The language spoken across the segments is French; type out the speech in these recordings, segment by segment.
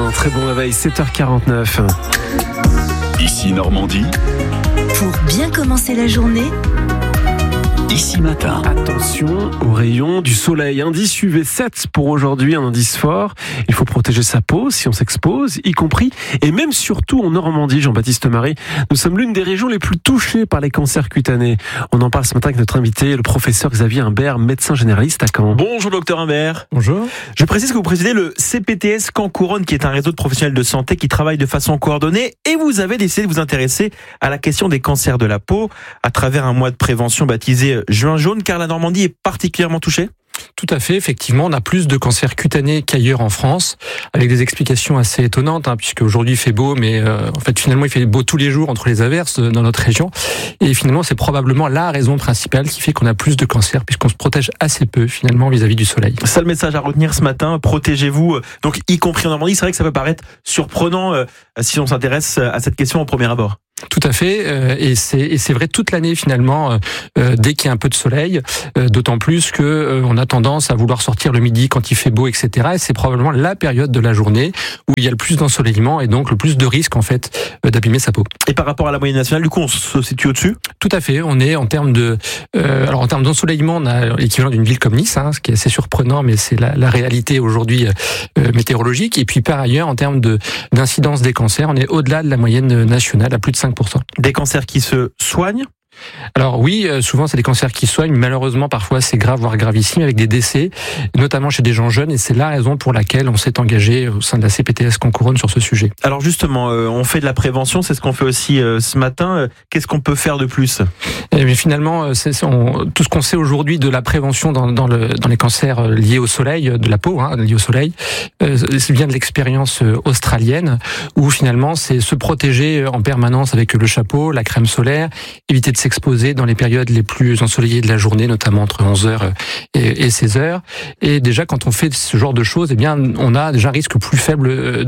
un très bon réveil, 7h49. Ici Normandie. Pour bien commencer la journée, Ici Matin. Attention aux rayons du soleil. Indice UV7 pour aujourd'hui, un indice fort. Il faut protéger sa peau si on s'expose, y compris et même surtout en Normandie, Jean-Baptiste Marie. Nous sommes l'une des régions les plus touchées par les cancers cutanés. On en parle ce matin avec notre invité, le professeur Xavier Imbert, médecin généraliste à Caen. Bonjour docteur Imbert. Bonjour. Je précise que vous présidez le CPTS Caen Couronne, qui est un réseau de professionnels de santé qui travaille de façon coordonnée, et vous avez décidé de vous intéresser à la question des cancers de la peau à travers un mois de prévention baptisé Juin jaune, car la Normandie est particulièrement touchée. Tout à fait, effectivement, on a plus de cancers cutanés qu'ailleurs en France, avec des explications assez étonnantes, puisque aujourd'hui il fait beau, mais en fait finalement il fait beau tous les jours entre les averses dans notre région, et finalement c'est probablement la raison principale qui fait qu'on a plus de cancers, puisqu'on se protège assez peu finalement vis-à-vis du soleil. Ça, le message à retenir ce matin, protégez-vous, donc y compris en Normandie. C'est vrai que ça peut paraître surprenant si on s'intéresse à cette question au premier abord. Tout à fait, et c'est vrai toute l'année finalement, dès qu'il y a un peu de soleil, d'autant plus que on a tendance à vouloir sortir le midi quand il fait beau, etc. Et c'est probablement la période de la journée où il y a le plus d'ensoleillement et donc le plus de risque en fait d'abîmer sa peau. Et par rapport à la moyenne nationale, du coup, on se situe au-dessus ? Tout à fait, on est en termes de, alors en termes d'ensoleillement, on a l'équivalent d'une ville comme Nice, ce qui est assez surprenant, mais c'est la réalité aujourd'hui météorologique. Et puis par ailleurs, en termes d'incidence des cancers, on est au-delà de la moyenne nationale, à plus de 5%. Des cancers qui se soignent ? Alors oui, souvent c'est des cancers qui soignent, malheureusement parfois c'est grave, voire gravissime, avec des décès, notamment chez des gens jeunes, et c'est la raison pour laquelle on s'est engagé au sein de la CPTS Caen Couronne sur ce sujet. Alors justement, on fait de la prévention, c'est ce qu'on fait aussi ce matin. Qu'est-ce qu'on peut faire de plus ? Mais finalement, tout ce qu'on sait aujourd'hui de la prévention dans les cancers liés au soleil, de la peau, liés au soleil, vient de l'expérience australienne, où finalement c'est se protéger en permanence avec le chapeau, la crème solaire, éviter de s'exposer dans les périodes les plus ensoleillées de la journée, notamment entre 11h et 16h. Et déjà, quand on fait ce genre de choses, eh bien, on a déjà un risque plus faible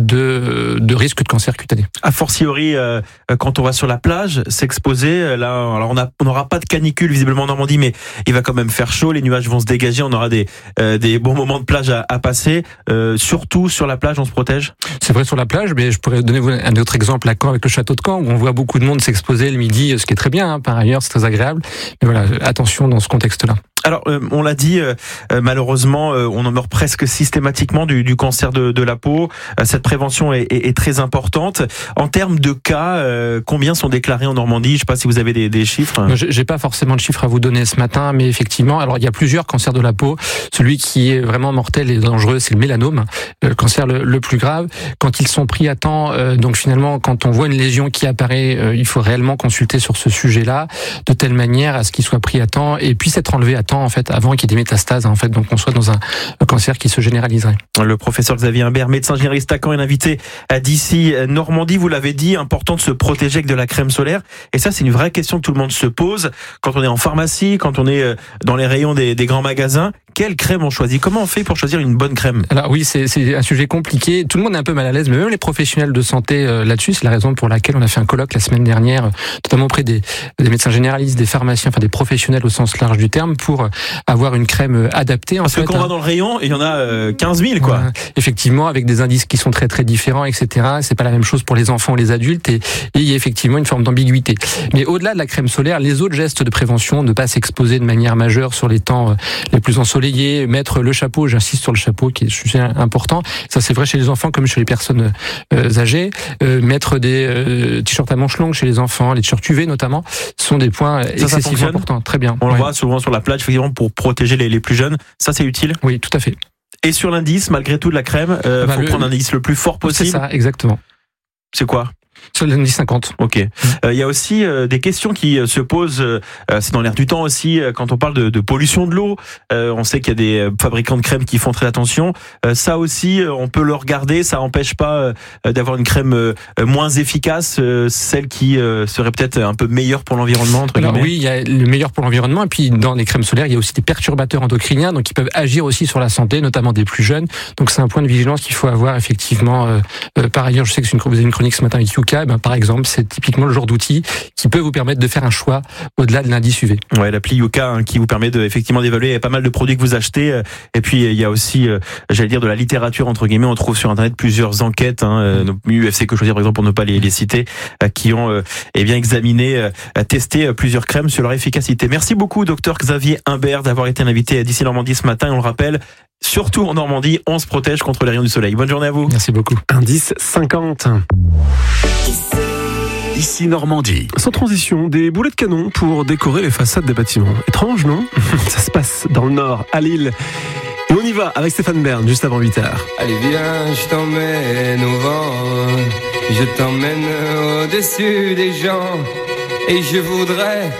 de risque de cancer cutané. A fortiori, quand on va sur la plage, s'exposer, là, alors on n'aura pas de canicule visiblement en Normandie, mais il va quand même faire chaud, les nuages vont se dégager, on aura des bons moments de plage à passer. Surtout sur la plage, on se protège. C'est vrai sur la plage, mais je pourrais donner un autre exemple à Caen avec le château de Caen, où on voit beaucoup de monde s'exposer le midi, ce qui est très bien, par ailleurs, c'est très agréable. Mais voilà, attention dans ce contexte-là. Alors, on l'a dit, malheureusement, on en meurt presque systématiquement du cancer de la peau. Cette prévention est très importante. En termes de cas, combien sont déclarés en Normandie ? Je ne sais pas si vous avez des chiffres. J'ai pas forcément de chiffres à vous donner ce matin, mais effectivement, alors il y a plusieurs cancers de la peau. Celui qui est vraiment mortel et dangereux, c'est le mélanome, le cancer le plus grave. Quand ils sont pris à temps, donc finalement, quand on voit une lésion qui apparaît, il faut réellement consulter sur ce sujet-là, de telle manière à ce qu'il soit pris à temps et puisse être enlevé à temps, en fait, avant qu'il y ait des métastases, en fait, donc on soit dans un cancer qui se généraliserait. Le professeur Xavier Imbert, médecin généraliste à Caen, est l'invité d'ici Normandie. Vous l'avez dit, important de se protéger avec de la crème solaire. Et ça, c'est une vraie question que tout le monde se pose quand on est en pharmacie, quand on est dans les rayons des grands magasins. Quelle crème on choisit ? Comment on fait pour choisir une bonne crème ? Alors oui, c'est un sujet compliqué. Tout le monde est un peu mal à l'aise, mais même les professionnels de santé là-dessus. C'est la raison pour laquelle on a fait un colloque la semaine dernière, notamment auprès des médecins généralistes, des pharmaciens, enfin des professionnels au sens large du terme, pour avoir une crème adaptée. Parce que quand on va dans le rayon, il y en a 15 000, quoi. Effectivement, avec des indices qui sont très très différents, etc. C'est pas la même chose pour les enfants ou les adultes, et il y a effectivement une forme d'ambiguïté. Mais au-delà de la crème solaire, les autres gestes de prévention, ne pas s'exposer de manière majeure sur les temps les plus ensoleillés, mettre le chapeau, j'insiste sur le chapeau qui est un sujet important. Ça c'est vrai chez les enfants comme chez les personnes âgées. Mettre des t-shirts à manches longues chez les enfants, les t-shirts UV notamment, sont des points excessivement importants. Très bien. On le voit souvent sur la plage, effectivement, pour protéger les plus jeunes. Ça, c'est utile ? Oui, tout à fait. Et sur l'indice, malgré tout, de la crème, faut prendre un indice le plus fort possible. C'est ça, exactement. C'est quoi ? Sur l'indice 50. Ok. Il y a aussi des questions qui se posent, c'est dans l'air du temps aussi, quand on parle de pollution de l'eau. On sait qu'il y a des fabricants de crème qui font très attention. Ça aussi, on peut le regarder, ça n'empêche pas d'avoir une crème moins efficace, celle qui serait peut-être un peu meilleure pour l'environnement, entre guillemets. Oui, il y a le meilleur pour l'environnement, et puis dans les crèmes solaires, il y a aussi des perturbateurs endocriniens, donc qui peuvent agir aussi sur la santé, notamment des plus jeunes. Donc c'est un point de vigilance qu'il faut avoir effectivement. Par ailleurs, je sais que vous avez une chronique ce matin avec UK Yuka, par exemple, c'est typiquement le genre d'outil qui peut vous permettre de faire un choix au-delà de l'indice UV. Ouais, l'appli Yuka qui vous permet effectivement d'évaluer pas mal de produits que vous achetez. Et puis il y a aussi, j'allais dire, de la littérature entre guillemets. On trouve sur internet plusieurs enquêtes, UFC que choisir par exemple pour ne pas les citer, qui ont examiné, testé plusieurs crèmes sur leur efficacité. Merci beaucoup, docteur Xavier Humbert, d'avoir été invité d'Ici Normandie ce matin. Et on le rappelle, surtout en Normandie, on se protège contre les rayons du soleil. Bonne journée à vous. Merci beaucoup. Indice 50. Ici Normandie. Sans transition, des boulets de canon pour décorer les façades des bâtiments. Étrange, non? Ça se passe dans le Nord, à Lille. Et on y va avec Stéphane Bern, juste avant 8h. Allez viens, je t'emmène au vent, je t'emmène au-dessus des gens, et je voudrais